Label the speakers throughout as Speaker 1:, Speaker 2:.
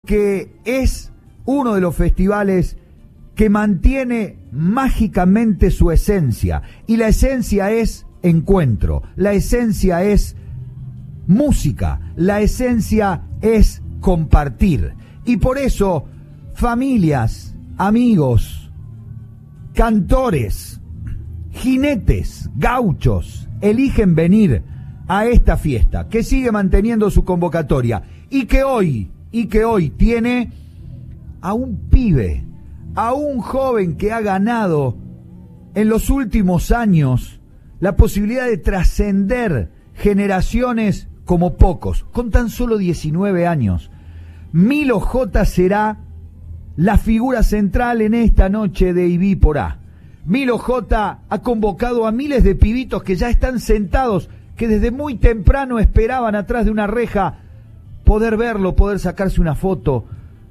Speaker 1: porque es uno de los festivales que mantiene mágicamente su esencia. Y la esencia es encuentro, la esencia es música, la esencia es compartir. Y por eso, familias, amigos, cantores, jinetes, gauchos, eligen venir a esta fiesta, que sigue manteniendo su convocatoria, y que hoy tiene a un pibe, a un joven que ha ganado en los últimos años la posibilidad de trascender generaciones como pocos, con tan solo 19 años. Milo J será la figura central en esta noche de Ibí por A. Milo J ha convocado a miles de pibitos que ya están sentados, que desde muy temprano esperaban atrás de una reja poder verlo, poder sacarse una foto,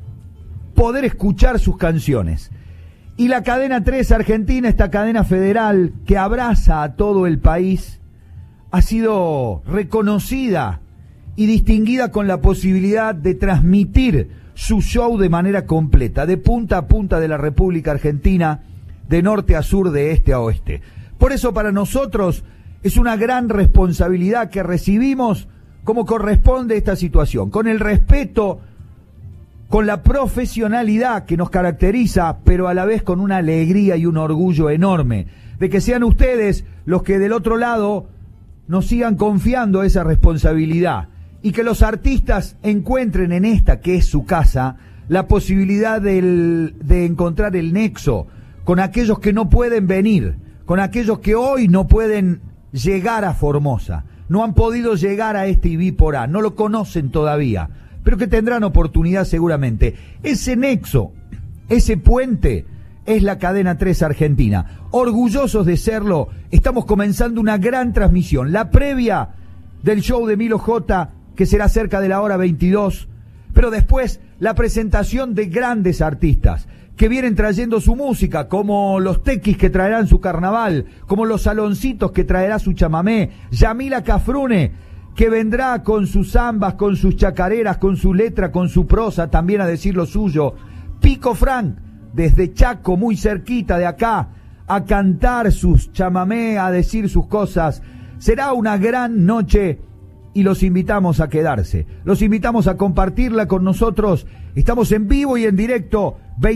Speaker 1: poder escuchar sus canciones. Y la cadena 3 Argentina, esta cadena federal que abraza a todo el país, ha sido reconocida y distinguida con la posibilidad de transmitir su show de manera completa, de punta a punta de la República Argentina, de norte a sur, de este a oeste. Por eso para nosotros es una gran responsabilidad que recibimos como corresponde esta situación, con el respeto, con la profesionalidad que nos caracteriza, pero a la vez con una alegría y un orgullo enorme de que sean ustedes los que del otro lado nos sigan confiando esa responsabilidad y que los artistas encuentren en esta, que es su casa, la posibilidad de encontrar el nexo con aquellos que no pueden venir, con aquellos que hoy no pueden llegar a Formosa, no han podido llegar a este Ibí por A, no lo conocen todavía, pero que tendrán oportunidad seguramente. Ese nexo, ese puente, es la cadena 3 Argentina. Orgullosos de serlo, estamos comenzando una gran transmisión, la previa del show de Milo J, que será cerca de la hora 22, pero después la presentación de grandes artistas que vienen trayendo su música, como los Tequis que traerán su carnaval, como los Saloncitos que traerá su chamamé, Yamila Cafrune, que vendrá con sus zambas, con sus chacareras, con su letra, con su prosa, también a decir lo suyo. Pico Frank, desde Chaco, muy cerquita de acá, a cantar sus chamamé, a decir sus cosas. Será una gran noche y los invitamos a quedarse. Los invitamos a compartirla con nosotros. Estamos en vivo y en directo,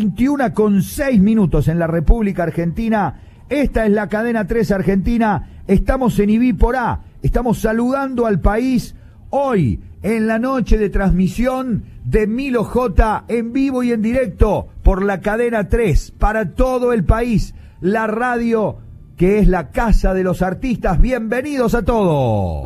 Speaker 1: 21:06 en la República Argentina. Esta es la cadena 3 Argentina. Estamos en Ibí por A. Estamos saludando al país hoy en la noche de transmisión de Milo J en vivo y en directo por la cadena 3 para todo el país. La radio que es la casa de los artistas. Bienvenidos a todos.